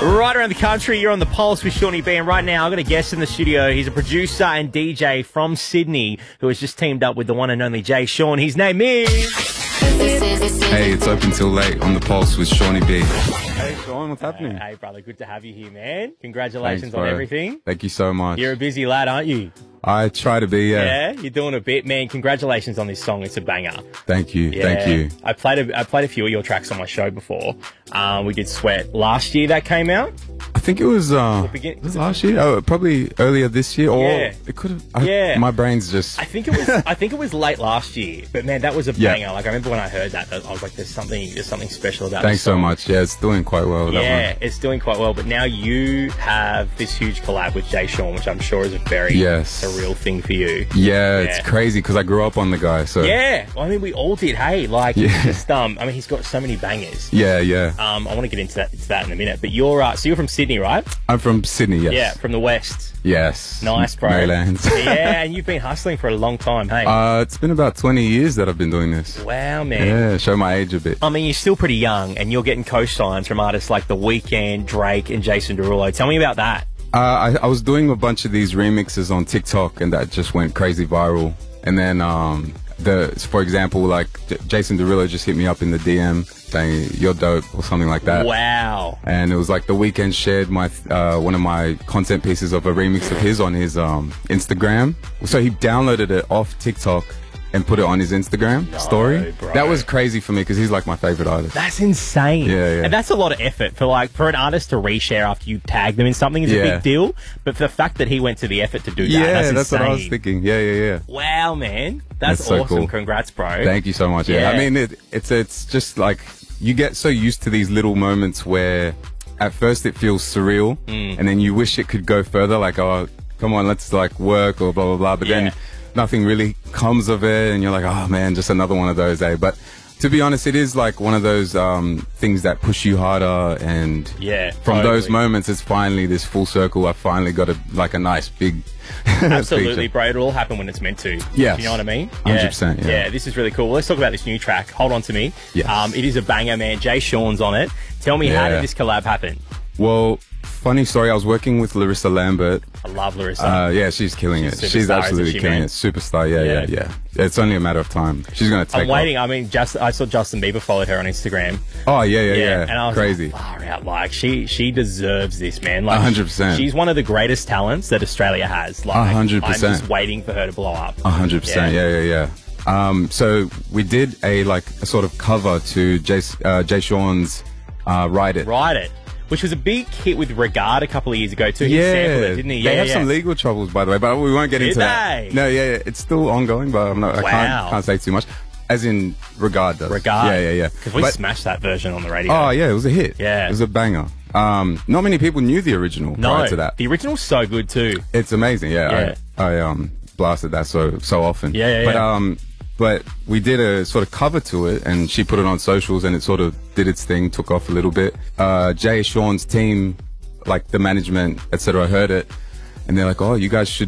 Right around the country, you're on the Pulse with Shawnee B, and right now I've got a guest in the studio. He's a producer and DJ from Sydney who has just teamed up with the one and only Jay Sean. His name is... Hey, it's Open Till Late on the Pulse with Shawnee B. Hey, Sean, what's happening? Hey, brother, good to have you here, man. Congratulations Thanks, on bro. everything. Thank you so much. You're a busy lad, aren't you? I try to be, Yeah, you're doing a bit, man. Congratulations on this song. It's a banger. Thank you, Yeah. thank you. I played a few of your tracks on my show before. We did Sweat last year that came out. I think it was, beginning- was it last year? Oh, probably earlier this year, or Yeah. it could have. Yeah. My brain's just. I think it was late last year, but man, that was a Yeah. banger. Like I remember when I heard that, I was like, there's something special about Thanks this so song. much. Yeah, it's doing quite well. Yeah, That one. it's doing quite well. But now you have this huge collab with Jay Sean, which I'm sure is a very Yes. surreal thing for you. Yeah, it's Yeah. crazy because I grew up on the guy. So Yeah, well, I mean, we all did. Hey, like, Yeah. it's just I mean, he's got so many bangers. yeah, yeah. I want to get into that in a minute. But you're so you're from Sydney, right? I'm from Sydney. Yes. Yeah, from the west. Yes. Nice, bro. Maryland. Yeah, and you've been hustling for a long time. Hey. It's been about 20 years that I've been doing this. Wow, man. Yeah, show my age a bit. I mean, you're still pretty young, and you're getting co-signs from artists like The Weeknd, Drake, and Jason Derulo. Tell me about that. I was doing a bunch of these remixes on TikTok, and that just went crazy viral. And then, for example, like Jason Derulo just hit me up in the DM saying you're dope or something like that. Wow. And it was like The Weeknd shared my one of my content pieces of a remix of his on his Instagram. So he downloaded it off TikTok and put it on his Instagram story. Bro. That was crazy for me because he's like my favorite artist. That's insane. Yeah, yeah. And that's a lot of effort for an artist to reshare after you tag them in something is a Yeah. big deal. But for the fact that he went to the effort to do that, Yeah, that's insane. what I was thinking. Yeah. Wow, man. That's so awesome. cool. Congrats, bro. Thank you so much. Yeah, Yeah. I mean, it's just like you get so used to these little moments where at first it feels surreal, and then you wish it could go further. Like, oh, come on, let's like work or blah blah blah. But Yeah. then nothing really comes of it, and you're like, oh man, just another one of those, eh? But to be honest, it is like one of those things that push you harder, and Yeah, from those totally. moments, it's finally this full circle. I finally got a nice big Absolutely, feature. bro. It'll all happen when it's meant to. Yes. Do you know what I mean? 100%, yeah. Yeah, this is really cool. Well, let's talk about this new track, Hold On To Me. Yes. It is a banger, man. Jay Sean's on it. Tell me, how Yeah. did this collab happen? Well, funny story. I was working with Larissa Lambert. I love Larissa. Yeah, she's killing it. She's She's superstar, absolutely isn't she, killing man? it. Superstar, yeah. Yeah. It's only a matter of time. She's gonna take I'm waiting. off. I mean, I saw Justin Bieber followed her on Instagram. Oh yeah. And I was Crazy. like, far out. Like, she deserves this, man. Like, 100%. She's one of the greatest talents that Australia has. Like, 100%. I'm just waiting for her to blow up. 100%. Yeah. So we did a sort of cover to Jay Sean's "Ride It." Ride It, which was a big hit with Regard a couple of years ago too. He sampled it, didn't he? They have some legal troubles, by the way, but we won't get Did into that. they? No, yeah, it's still ongoing, but I Wow. can't say too much. As in Regard does. Regard. Yeah. Because we But- smashed that version on the radio. Oh yeah, it was a hit. Yeah. It was a banger. Not many people knew the original prior to that. The original's so good too. It's amazing. Yeah. I blasted that so often. Yeah. But we did a sort of cover to it, and she put it on socials, and it sort of did its thing, took off a little bit. Jay Sean's team, like the management, etc., heard it, and they're like, "Oh, you guys should